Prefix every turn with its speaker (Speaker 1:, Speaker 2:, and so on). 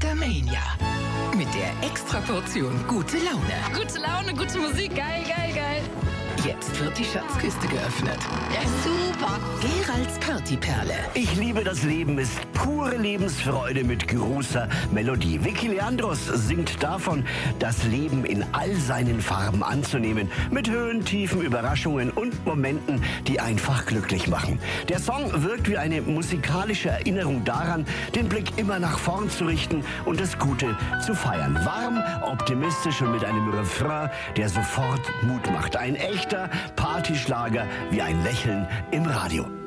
Speaker 1: Schlagermania. Mit der Extraportion gute Laune.
Speaker 2: Gute Laune, gute Musik, geil, geil, geil.
Speaker 1: Jetzt wird die Schatzkiste geöffnet.
Speaker 2: Ja, super.
Speaker 1: Geralds Partyperle.
Speaker 3: Ich liebe das Leben ist pure Lebensfreude mit großer Melodie. Vicky Leandros singt davon, das Leben in all seinen Farben anzunehmen. Mit Höhen, Tiefen, Überraschungen und Momenten, die einfach glücklich machen. Der Song wirkt wie eine musikalische Erinnerung daran, den Blick immer nach vorn zu richten und das Gute zu feiern. Warm, optimistisch und mit einem Refrain, der sofort Mut macht. Ein echter Partyschlager wie ein Lächeln im Radio.